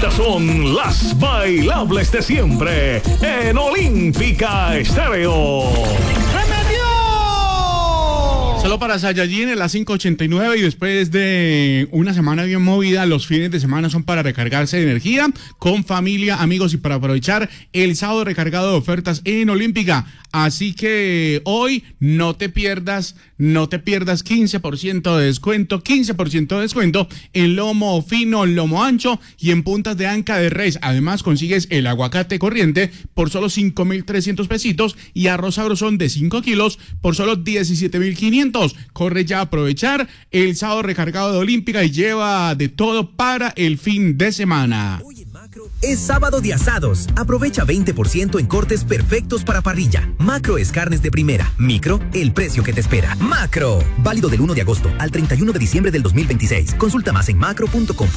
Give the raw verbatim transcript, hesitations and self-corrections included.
Estas son las bailables de siempre en Olímpica Estéreo. Solo para Saiyajin en las cinco ochenta y nueve y después de una semana bien movida, los fines de semana son para recargarse de energía con familia, amigos y para aprovechar el sábado recargado de ofertas en Olímpica. Así que hoy no te pierdas, no te pierdas quince por ciento de descuento, quince por ciento de descuento en lomo fino, lomo ancho y en puntas de anca de res. Además consigues el aguacate corriente por solo cinco mil trescientos pesitos y arroz sabrosón de cinco kilos por solo diecisiete mil quinientos. Corre ya a aprovechar el sábado recargado de Olímpica y lleva de todo para el fin de semana. Hoy en Macro es sábado de asados. Aprovecha veinte por ciento en cortes perfectos para parrilla. Macro es carnes de primera. Micro, el precio que te espera. Macro. Válido del uno de agosto al treinta y uno de diciembre del dos mil veintiséis. Consulta más en macro punto com.